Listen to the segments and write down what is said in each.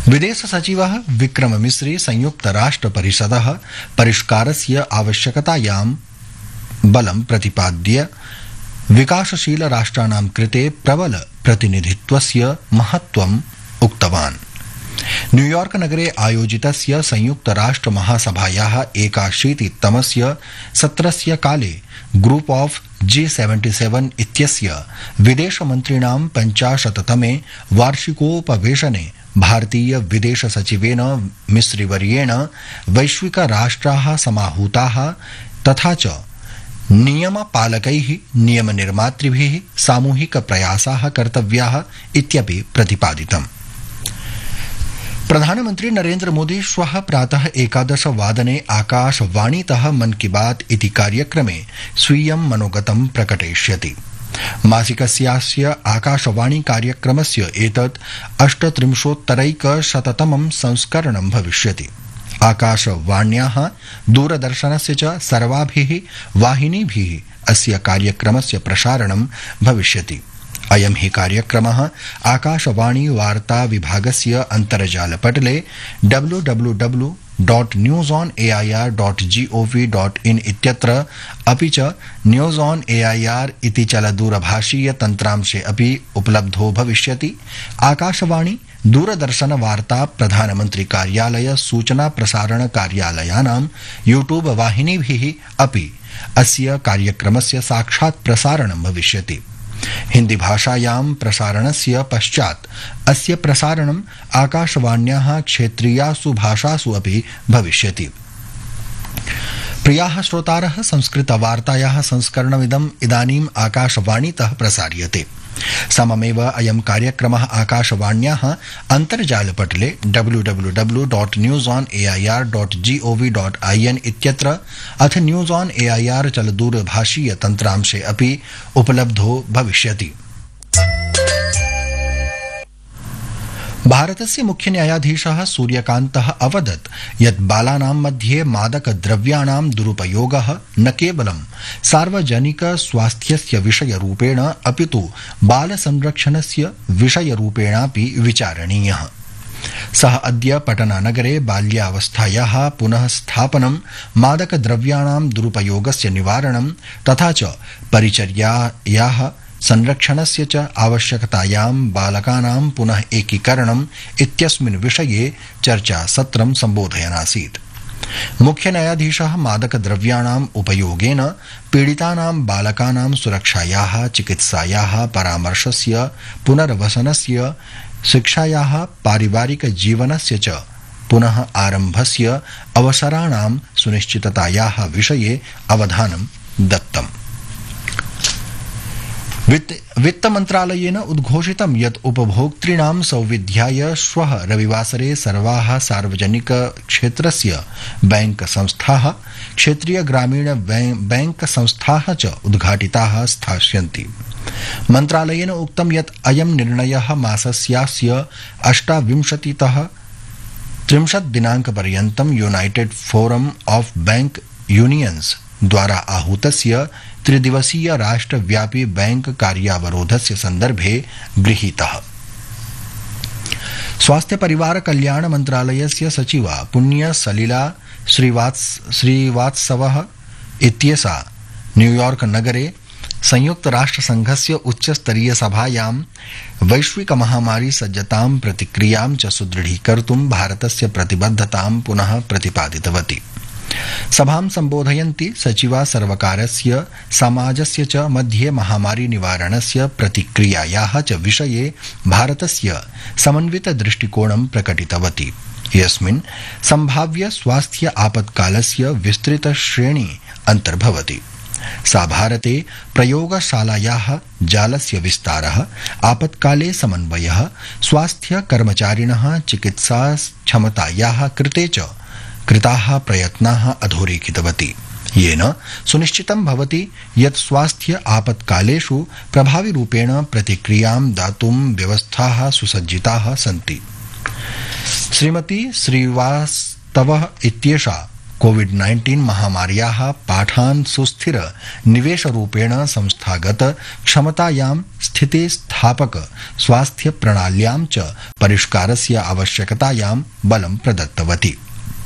विदेश सचिवः विक्रम मिस्री संयुक्त राष्ट्र परिषदः परिष्कारस्य आवश्यकतायां बलं प्रतिपाद्य विकासशील राष्ट्राणां कृते प्रबल प्रतिनिधित्वस्य महत्त्वम् उक्तवान्। न्यूयॉर्क नगरे आयोजितस्य संयुक्त राष्ट्र महासभायाः 81तमस्य सत्रस्य काले ग्रुप ऑफ G77 इत्यस्य विदेशमन्त्रिणां 50तमे वार्षिकोपवेशने भारतीय विदेश सचिवेन मिस्रीवर्येण वैश्विक राष्ट्राः समाहूताः तथा च नियमपालकैः नियमनिर्मातृभिः सामूहिक प्रयासाः कर्तव्याः इत्यपि प्रतिपादितम्। प्रधानमन्त्री नरेन्द्र मोदी श्वः प्रातः 11 वादने आकाशवाणीतः मन की बात इति कार्यक्रमे स्वीयं मनोगतं प्रकटयिष्यति। मासिकस्यास्य आकाशवाणी कार्यक्रमस्य एतत् 38-तमं संस्करणं भविष्यति। आकाशवाण्याः दूरदर्शनस्य च सर्वाभिः वाहिनीभिः अस्य कार्यक्रमस्य प्रसारणं भविष्यति। अयं हि कार्यक्रमः आकाशवाणी वार्ता विभागस्य अन्तर्जालपटले www.newsonair.gov.in इत्यत्र अपि च न्यूज़ ऑन AIR इति चलदूरभाषीय तन्त्रांशे अपि उपलब्धो भविष्यति। आकाशवाणी दूरदर्शन वार्ता प्रधानमन्त्री कार्यालय सूचना प्रसारण कार्यालयानां यूट्यूब वाहिनीभिः अपि अस्य कार्यक्रमस्य साक्षात् प्रसारणं भविष्यति। हिंदी भाषायां प्रसारणस्य पश्चात् अस्य प्रसारणम् आकाशवाण्याः क्षेत्रीयासु भाषासु अपि भविष्यति। प्रियाः श्रोतारः, संस्कृतवार्तायाः संस्करणमिदम् इदानीम् आकाशवाणीतः प्रसार्यते। सममेव अयं कार्यक्रमः आकाशवाण्याः अन्तर्जालपटले www.newsonair.gov.in इत्यत्र अथ न्यूज़ ऑन AIR चलदूरभाषीय तन्त्रांशे अपि उपलब्धो भविष्यति। भारतस्य मुख्य न्यायाधीशः सूर्यकान्तः अवदत् यत् बालानां मध्ये मादकद्रव्याणां दुरुपयोगः न केवलं सार्वजनिक स्वास्थ्यस्य विषयरूपेण अपितु बालसंरक्षणस्य विषयरूपेणापि विचारणीयः। सः अद्य पटनानगरे बाल्यावस्थायाः पुनः स्थापनं, मादकद्रव्याणां दुरुपयोगस्य निवारणं तथा च परिचर्यायाः संरक्षणस्य च आवश्यकतायां बालकानां पुनः एकीकरणम् इत्यस्मिन् विषये चर्चासत्रं सम्बोधयन् आसीत्। मुख्य न्यायाधीशः मादकद्रव्याणाम् उपयोगेन पीडितानां बालकानां सुरक्षायाः, चिकित्सायाः, परामर्शस्य, पुनर्वसनस्य, शिक्षायाः, पारिवारिक जीवनस्य च पुनः आरम्भस्य अवसराणां सुनिश्चिततायाः विषये अवधानं दत्तम्। वित्तमन्त्रालयेन उद्घोषितं यत् उपभोक्तॄणां सौविध्याय श्वः रविवासरे सर्वाः सार्वजनिक क्षेत्रस्य बैंक संस्थाः, क्षेत्रीय ग्रामीण बैंक संस्थाः च उद्घाटिताः स्थास्यन्ति। मन्त्रालयेन उक्तं यत् अयं निर्णयः मासस्यास्य 28तः 30 दिनाङ्कपर्यन्तं United forum of bank unions द्वारा आहूतस्य त्रिदिवसीय राष्ट्रव्यापी बैंक कार्यावरोधस्य सन्दर्भे गृहीतः। स्वास्थ्य परिवार कल्याण मन्त्रालयस्य सचिवा पुण्य सलिला श्रीवात्सवः इत्येषा न्यूयॉर्क नगरे संयुक्त राष्ट्र संघस्य उच्चस्तरीय सभायां वैश्विक महामारी सज्जतां प्रतिक्रियां च सुदृढीकर्तुं भारतस्य प्रतिबद्धतां पुनः प्रतिपादितवती। सभां सम्बोधयन्ती सचिवा सर्वकारस्य, समाजस्य च मध्ये महामारी निवारणस्य प्रतिक्रियायाः च विषये भारतस्य समन्वित दृष्टिकोणं प्रकटितवती, यस्मिन् सम्भाव्य स्वास्थ्य आपत्कालस्य विस्तृत श्रेणी अन्तर्भवति। सा भारते प्रयोगशालायाः जालस्य विस्तारः, आपत्काले समन्वयः, स्वास्थ्य कर्मचारिणः चिकित्सा क्षमतायाः कृते च कृताः प्रयत्नाः अधोरेखितवती, येन सुनिश्चितं भवति यत् स्वास्थ्य आपत्कालेषु प्रभाविरूपेण प्रतिक्रियां दातुं व्यवस्थाः सुसज्जिताः सन्ति। श्रीमती श्रीवास्तवः इत्येषा कोविड-19 महामार्याः पाठान् सुस्थिर निवेशरूपेण संस्थागत क्षमतायां स्थितिस्थापक स्वास्थ्य प्रणाल्यां च परिष्कारस्य आवश्यकतायां बलं प्रदत्तवती।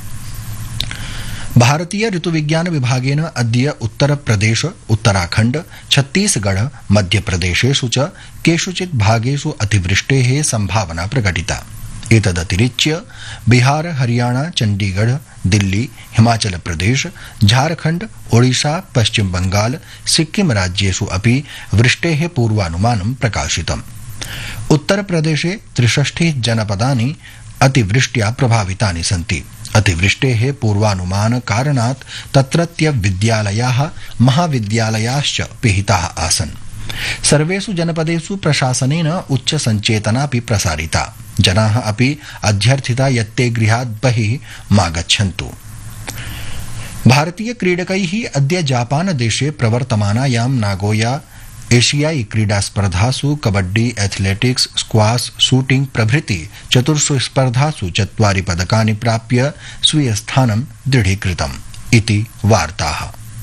भारतीय ऋतुविज्ञान विभागेन अद्य उत्तरप्रदेश, उत्तराखण्ड, छत्तीसगढ़, मध्यप्रदेशेषु च केषुचित् भागेषु अतिवृष्टेः सम्भावना प्रकटिता। एतदतिरिच्य बिहार, हरियाणा, चण्डीगढ़, दिल्ली, हिमाचल प्रदेश, झारखण्ड, ओडिशा, पश्चिम बंगाल, सिक्किम राज्येषु अपि वृष्टेः पूर्वानुमानं प्रकाशितम्। उत्तरप्रदेशे 63 जनपदानि अतिवृष्ट्या प्रभावितानि सन्ति। अतिवृष्टेः पूर्वानुमान कारणात् तत्रत्य विद्यालयाः, महाविद्यालयाश्च पिहिताः आसन्। सर्वेषु जनपदेषु प्रशासनेन उच्च सञ्चेतनापि प्रसारिता। जनाः अपि अध्यर्थिता यत् ते गृहात् बहिः मा गच्छन्तु। भारतीय क्रीडकैः अद्य जापानदेशे प्रवर्तमानायां नागोया एशियाई क्रीडास्पर्धासु कबड्डी, एथलेटिक्स, स्क्वाश, शूटिंग प्रभृति 4 स्पर्धासु 4 पदकानि प्राप्य स्वीयस्थानं दृढीकृतम् इति वार्ताः।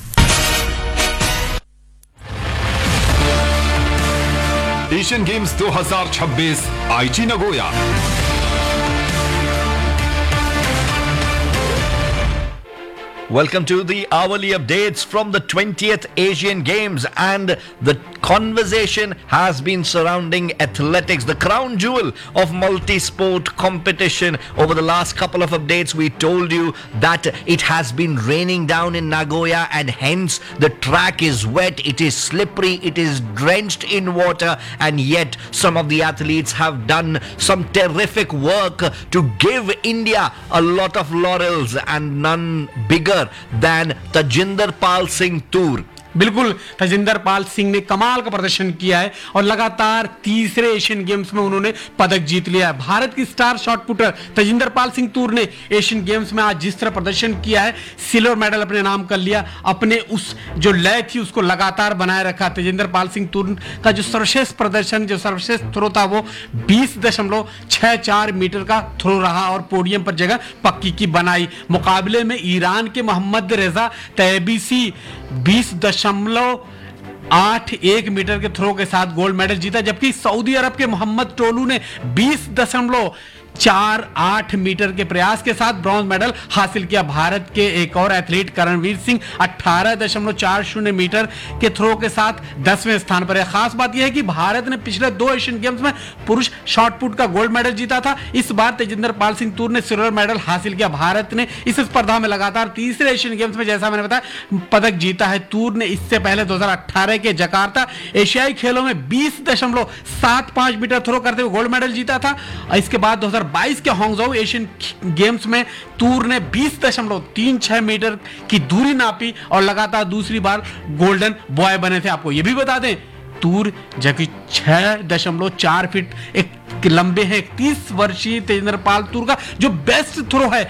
एशियन गेम्स 2026 आईची Nagoya. Welcome to the hourly updates from the 20th Asian Games, and the conversation has been surrounding athletics, the crown jewel of multi-sport competition. Over the last couple of updates, we told you that it has been raining down in Nagoya, and hence the track is wet, it is slippery, it is drenched in water, and yet some of the athletes have done some terrific work to give India a lot of laurels, and none bigger than Tajinder Pal Singh Toor. बिल्कुल, तजिंदर पाल सिंह ने कमाल का प्रदर्शन किया है और लगातार तीसरे एशियन गेम्स में उन्होंने पदक जीत लिया है। भारत की star shot putter Tajinder Pal Singh तूर ने एशियन गेम्स में आज जिस तरह प्रदर्शन किया है, सिल्वर मेडल अपने नाम कर लिया, अपने उस जो लय थी उसको लगातार बनाए रखा। तजिंदर पाल सिंह तूर का जो सर्वश्रेष्ठ प्रदर्शन, जो सर्वश्रेष्ठ थ्रो था, वो 20.64 मीटर का थ्रो रहा और पोडियम पर जगह पक्की की बनाई। मुकाबले में ईरान के मोहम्मद रेजा तैयबीसी 20.81 मीटर के थ्रो के साथ गोल्ड मेडल जीता, जबकि सऊदी अरब के मोहम्मद टोलू ने 20.48 मीटर के प्रयास के साथ ब्रॉन्ज मेडल हासिल किया। भारत के एक और एथलीट करणवीर सिंह 18.40 मीटर के थ्रो के साथ 10वें स्थान पर है। खास बात यह है कि भारत ने पिछले 2 एशियन गेम्स में पुरुष शॉट पुट का गोल्ड मेडल जीता था। इस बार तेजिंदर पाल सिंह तूर ने सिल्वर मेडल हासिल किया। भारत ने इस स्पर्धा में लगातार तीसरे एशियन गेम्स में, जैसा मैंने बताया, पदक जीता है। तूर ने इससे पहले 2018 के जकार्ता एशियाई खेलों में 20.75 मीटर थ्रो करते हुए गोल्ड मेडल जीता था। इसके बाद 2022 के हांगझोउ एशियन गेम्स में तूर ने 20.36 मीटर की दूरी नापी और लगातार दूसरी बार गोल्डन बॉय बने थे। आपको यह भी बता दें, तूर जबकि 6.4 फीट एक लंबे हैं। 31 वर्षीय तेजिंदर पाल तूर का जो बेस्ट थ्रो है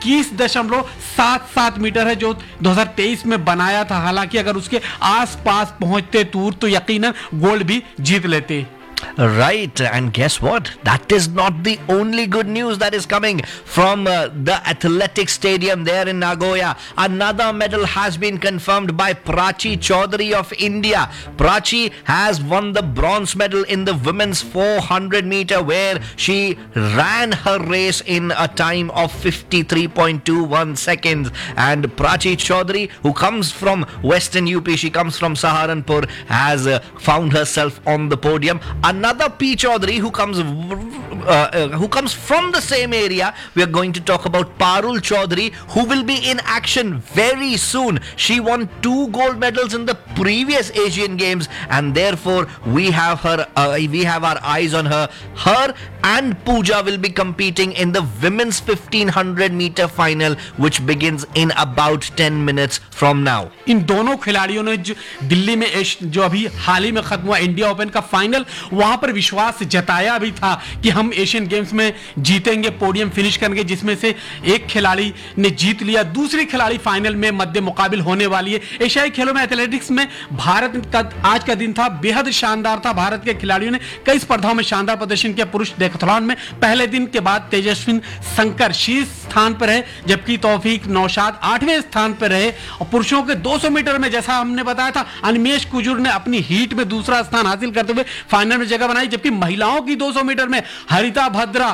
21.77 मीटर है, जो 2023 में बनाया था। हालांकि अगर उसके आसपास पहुंचते तूर तो यकीनन गोल्ड भी जीत लेते। Right, and guess what? That is not the only good news that is coming from the athletic stadium there in Nagoya. Another medal has been confirmed by Prachi Chaudhary of India. Prachi has won the bronze medal in the women's 400 meter, where she ran her race in a time of 53.21 seconds. And Prachi Chaudhary, who comes from Western UP, she comes from Saharanpur, has found herself on the podium. Another P. Chaudhary who comes from the same area. We are going to talk about Parul Chaudhary, who will be in action very soon. She won 2 gold medals in the previous Asian Games, and therefore we have her. We have our eyes on her. Her and Pooja will be competing in the women's 1500 meter final, which begins in about 10 minutes from now. इन दोनों खिलाड़ियों ने जो दिल्ली में जो अभी हाल ही में खत्म हुआ इंडिया ओपन का फाइनल, वहां पर विश्वास जताया भी था कि हम एशियन गेम्स में जीतेंगे, पोडियम फिनिश करेंगे, जिसमें से एक खिलाड़ी ने जीत लिया, दूसरी खिलाड़ी फाइनल में मध्य मुकाबिल होने वाली है। एशियाई खेलों में एथलेटिक्स में भारत का आज का दिन था बेहद शानदार था। भारत के खिलाड़ियों ने कई स्पर्धाओं में शानदार प्रदर्शन किया। पुरुष देखा हेप्थलॉन में पहले दिन के बाद तेजस्विन शंकर शीर्ष स्थान पर है, जबकि तौफीक नौशाद 8वें स्थान पर रहे। और पुरुषों के 200 मीटर में जैसा हमने बताया था, अनिमेश कुजूर ने अपनी हीट में दूसरा स्थान हासिल करते हुए फाइनल में जगह बनाई, जबकि महिलाओं की 200 मीटर में हरिता भद्रा